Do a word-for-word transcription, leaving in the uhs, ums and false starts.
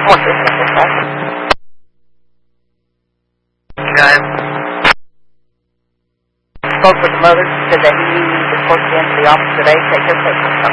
What's this number, sir? Go ahead. Spoke with the mother, said that he was supposed to enter the office today, take her picture.